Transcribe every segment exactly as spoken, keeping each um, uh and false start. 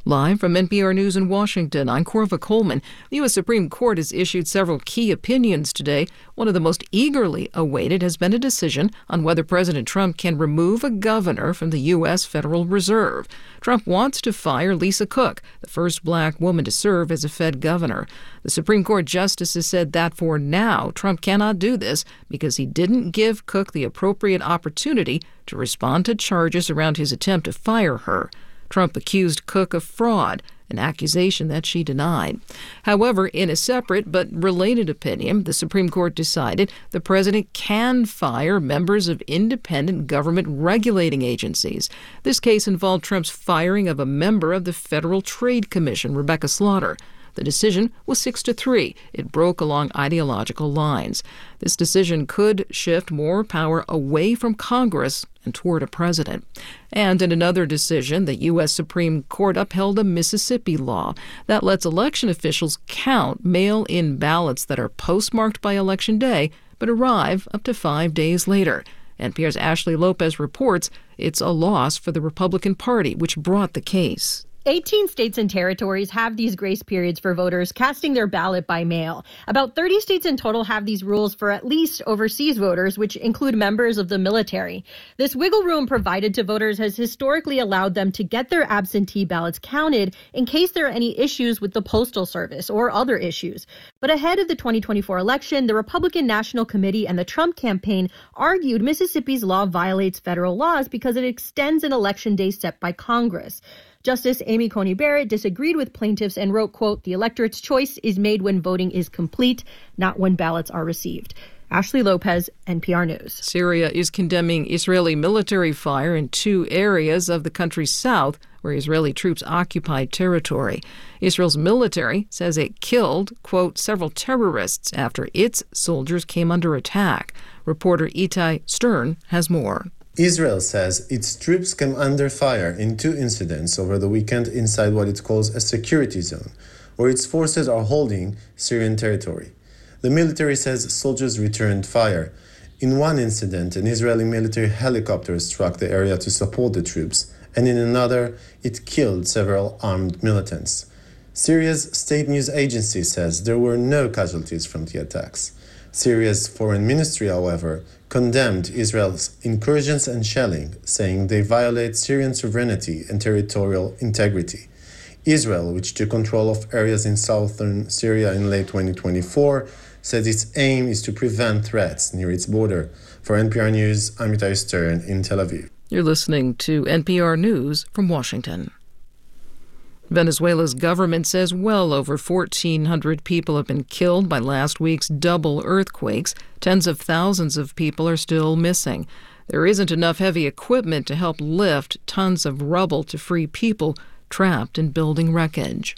Live from N P R News in Washington, I'm Corva Coleman. The U S Supreme Court has issued several key opinions today. One of the most eagerly awaited has been a decision on whether President Trump can remove a governor from the U S Federal Reserve. Trump wants to fire Lisa Cook, the first black woman to serve as a Fed governor. The Supreme Court justices said that for now, Trump cannot do this because he didn't give Cook the appropriate opportunity to respond to charges around his attempt to fire her. Trump accused Cook of fraud, an accusation that she denied. However, in a separate but related opinion, the Supreme Court decided the president can fire members of independent government regulating agencies. This case involved Trump's firing of a member of the Federal Trade Commission, Rebecca Slaughter. The decision was six to three. It broke along ideological lines. This decision could shift more power away from Congress and toward a president. And in another decision, the U S Supreme Court upheld a Mississippi law that lets election officials count mail-in ballots that are postmarked by Election Day but arrive up to five days later. N P R's Ashley Lopez reports it's a loss for the Republican Party, which brought the case. eighteen states and territories have these grace periods for voters casting their ballot by mail. About thirty states in total have these rules for at least overseas voters, which include members of the military. This wiggle room provided to voters has historically allowed them to get their absentee ballots counted in case there are any issues with the Postal Service or other issues. But ahead of the twenty twenty-four election, the Republican National Committee and the Trump campaign argued Mississippi's law violates federal laws because it extends an election day set by Congress. Justice Amy Coney Barrett disagreed with plaintiffs and wrote, quote, "The electorate's choice is made when voting is complete, not when ballots are received." Ashley Lopez, N P R News. Syria is condemning Israeli military fire in two areas of the country's south where Israeli troops occupied territory. Israel's military says it killed, quote, several terrorists after its soldiers came under attack. Reporter Itai Stern has more. Israel says its troops came under fire in two incidents over the weekend inside what it calls a security zone, where its forces are holding Syrian territory. The military says soldiers returned fire. In one incident, an Israeli military helicopter struck the area to support the troops, and in another, it killed several armed militants. Syria's state news agency says there were no casualties from the attacks. Syria's foreign ministry, however, condemned Israel's incursions and shelling, saying they violate Syrian sovereignty and territorial integrity. Israel, which took control of areas in southern Syria in late twenty twenty-four, said its aim is to prevent threats near its border. For N P R News, I'm Itai Stern in Tel Aviv. You're listening to N P R News from Washington. Venezuela's government says well over fourteen hundred people have been killed by last week's double earthquakes. Tens of thousands of people are still missing. There isn't enough heavy equipment to help lift tons of rubble to free people trapped in building wreckage.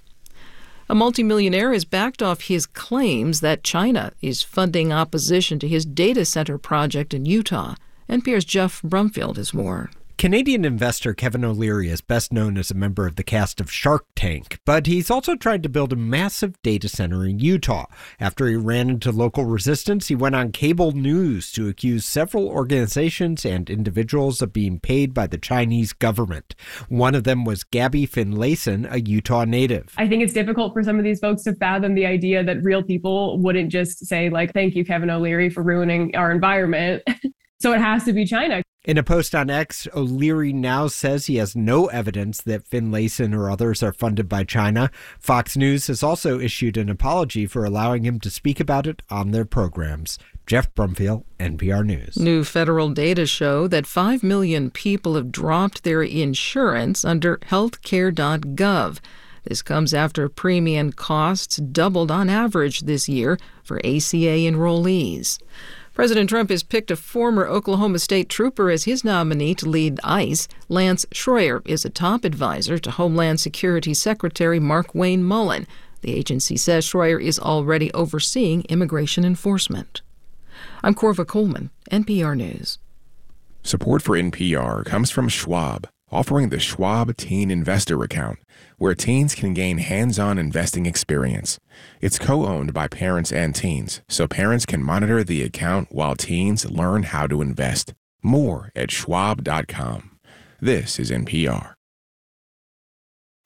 A multimillionaire has backed off his claims that China is funding opposition to his data center project in Utah. N P R's Jeff Brumfield has more. Canadian investor Kevin O'Leary is best known as a member of the cast of Shark Tank, but he's also tried to build a massive data center in Utah. After he ran into local resistance, he went on cable news to accuse several organizations and individuals of being paid by the Chinese government. One of them was Gabby Finlayson, a Utah native. I think it's difficult for some of these folks to fathom the idea that real people wouldn't just say, like, thank you, Kevin O'Leary, for ruining our environment. So it has to be China. In a post on X, O'Leary now says he has no evidence that Finlayson or others are funded by China. Fox News has also issued an apology for allowing him to speak about it on their programs. Jeff Brumfield, N P R News. New federal data show that five million people have dropped their insurance under healthcare dot gov. This comes after premium costs doubled on average this year for A C A enrollees. President Trump has picked a former Oklahoma State trooper as his nominee to lead ICE. Lance Schroyer is a top advisor to Homeland Security Secretary Markwayne Mullin. The agency says Schroyer is already overseeing immigration enforcement. I'm Corva Coleman, N P R News. Support for N P R comes from Schwab, offering the Schwab Teen Investor Account, where teens can gain hands-on investing experience. It's co-owned by parents and teens, so parents can monitor the account while teens learn how to invest. More at schwab dot com. This is N P R.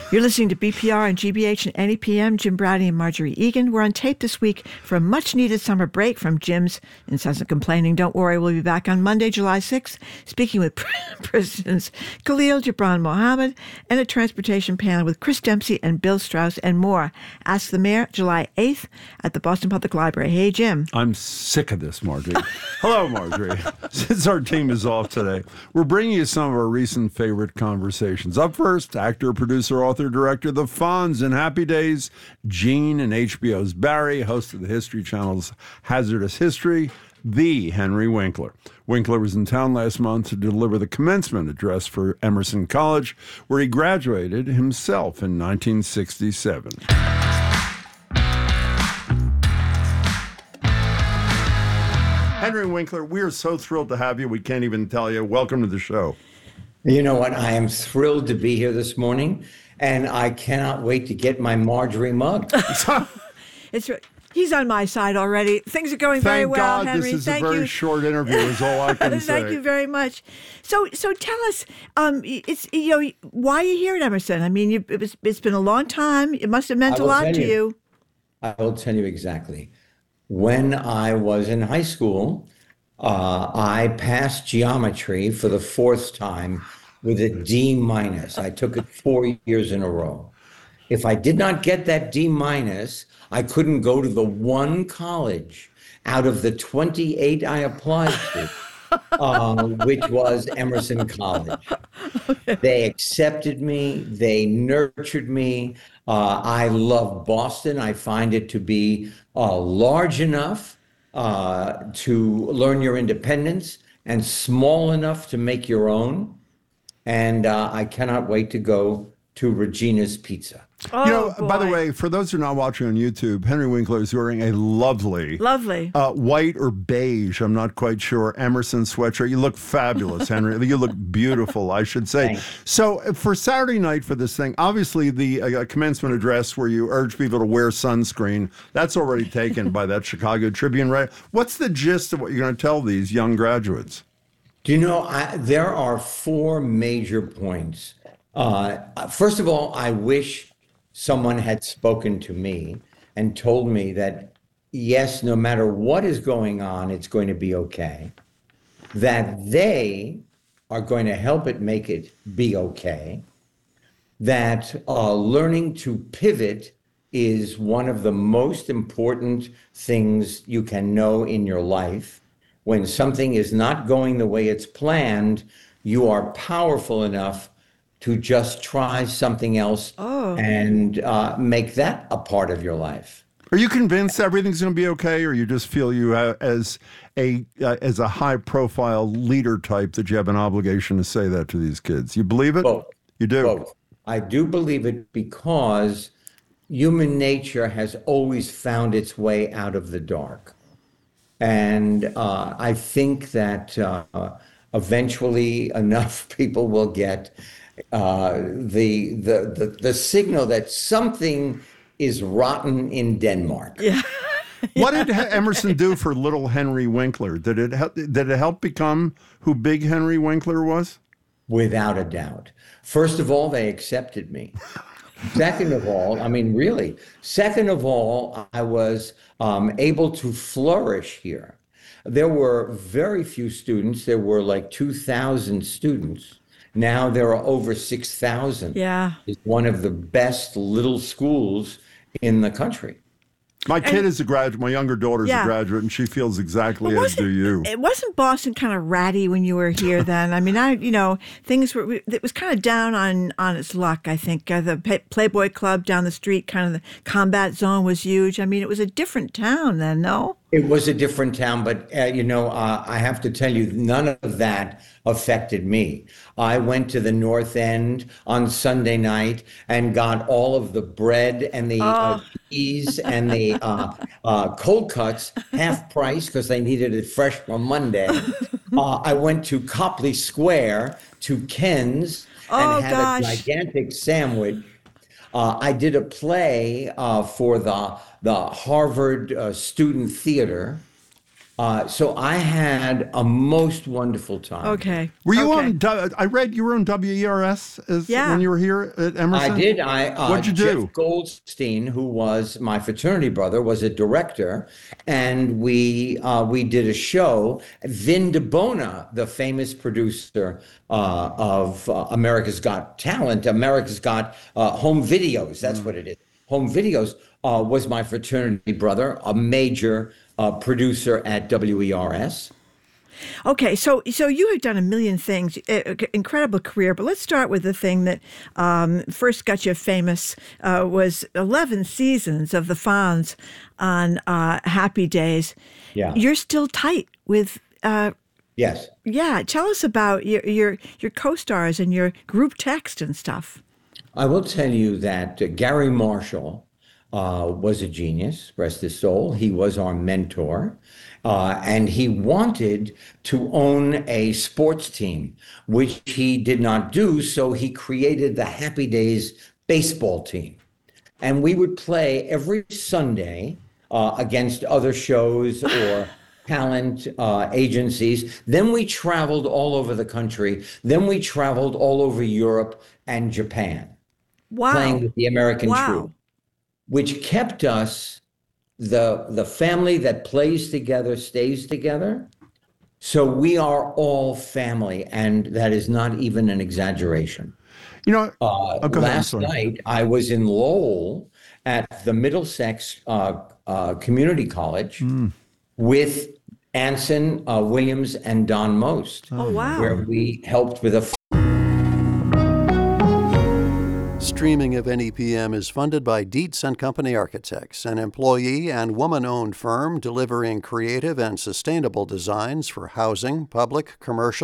You're listening to B P R and G B H and N E P M. Jim Browdy and Marjorie Egan. We're on tape this week for a much-needed summer break from Jim's incessant complaining. Don't worry, we'll be back on Monday, July sixth, speaking with Presidents Khalil Gibran Mohammed and a transportation panel with Chris Dempsey and Bill Strauss and more. Ask the Mayor, July eighth at the Boston Public Library. Hey, Jim. I'm sick of this, Marjorie. Hello, Marjorie. Since our team is off today, we're bringing you some of our recent favorite conversations. Up first, actor, producer, author, director, The Fonz in Happy Days, Gene and H B O's Barry, host of the History Channel's Hazardous History, the Henry Winkler. Winkler was in town last month to deliver the commencement address for Emerson College, where he graduated himself in nineteen sixty-seven. Henry Winkler, we are so thrilled to have you. We can't even tell you. Welcome to the show. You know what? I am thrilled to be here this morning, and I cannot wait to get my Marjorie mug. It's He's on my side already. Things are going Thank very well, God Henry. this is Thank a very you. short interview is all I can say. Thank you very much. So so tell us, um, it's you know, why are you here at Emerson? I mean, you, it was, it's been a long time. It must have meant a lot to you. you. I will tell you exactly. When I was in high school, uh, I passed geometry for the fourth time with a D minus. I took it four years in a row. If I did not get that D minus, I couldn't go to the one college out of the twenty-eight I applied to, uh, which was Emerson College. Okay. They accepted me. They nurtured me. Uh, I love Boston. I find it to be uh, large enough uh, to learn your independence and small enough to make your own. And uh, I cannot wait to go to Regina's Pizza. Oh, you know, boy. by the way, for those who are not watching on YouTube, Henry Winkler is wearing a lovely, lovely uh, white or beige, I'm not quite sure, Emerson sweatshirt. You look fabulous, Henry. You look beautiful, I should say. Thanks. So for Saturday night for this thing, obviously the uh, commencement address where you urge people to wear sunscreen, that's already taken by that Chicago Tribune, right? What's the gist of what you're going to tell these young graduates? Do you know, I, there are four major points. Uh, first of all, I wish someone had spoken to me and told me that, yes, no matter what is going on, it's going to be okay. That they are going to help it make it be okay. That uh, learning to pivot is one of the most important things you can know in your life. When something is not going the way it's planned, you are powerful enough to just try something else oh. and uh, make that a part of your life. Are you convinced everything's going to be okay, or you just feel you have, as a uh, as a high-profile leader type that you have an obligation to say that to these kids? You believe it? Both. You do? Both. I do believe it because human nature has always found its way out of the dark. And uh, I think that uh, eventually enough people will get uh, the, the the the signal that something is rotten in Denmark. Yeah. What did Emerson do for little Henry Winkler? Did it help, did it help become who big Henry Winkler was? Without a doubt. First of all, they accepted me. Second of all, I mean, really, second of all, I was um, able to flourish here. There were very few students. There were like two thousand students. Now there are over six thousand. Yeah. It's one of the best little schools in the country. My kid and, is a graduate. My younger daughter's yeah. a graduate, and she feels exactly as do you. It wasn't Boston kind of ratty when you were here then? I mean, I you know, things were, it was kind of down on, on its luck, I think. Uh, the Playboy Club down the street, kind of the combat zone was huge. I mean, it was a different town then, no? It was a different town, but, uh, you know, uh, I have to tell you, none of that affected me. I went to the North End on Sunday night and got all of the bread and the oh. uh, cheese and the uh, uh, cold cuts half price because they needed it fresh from Monday. Uh, I went to Copley Square to Ken's oh, and had gosh. a gigantic sandwich. Uh, I did a play uh, for the the Harvard uh, Student Theater, Uh, so I had a most wonderful time. Okay. Were you okay. on? du- I read you were on W E R S as, Yeah. when you were here at Emerson. I did. I uh, What'd you do? Jeff Goldstein, who was my fraternity brother, was a director, and we uh, we did a show. Vin DeBona, the famous producer uh, of uh, America's Got Talent, America's Got uh, Home Videos. That's what it is. Home Videos uh, was my fraternity brother, a major uh, producer at W E R S. Okay, so so you have done a million things, uh, incredible career. But let's start with the thing that um, first got you famous uh, was eleven seasons of the Fonz on uh, Happy Days. Yeah. You're still tight with. Uh, Yes. yeah, tell us about your your your co-stars and your group text and stuff. I will tell you that uh, Gary Marshall uh, was a genius, rest his soul. He was our mentor. Uh, and he wanted to own a sports team, which he did not do. So he created the Happy Days baseball team. And we would play every Sunday uh, against other shows or talent uh, agencies. Then we traveled all over the country. Then we traveled all over Europe and Japan. Wow. Playing with the American Wow. troupe, which kept us the the family that plays together stays together. So we are all family, and that is not even an exaggeration. You know, Uh, oh, go ahead, I'm last sorry. night I was in Lowell at the Middlesex uh, uh, Community College Hmm. with Anson uh, Williams and Don Most, Oh, wow. where we helped with a Streaming of N E P M is funded by Dietz and Company Architects, an employee and woman-owned firm delivering creative and sustainable designs for housing, public, commercial,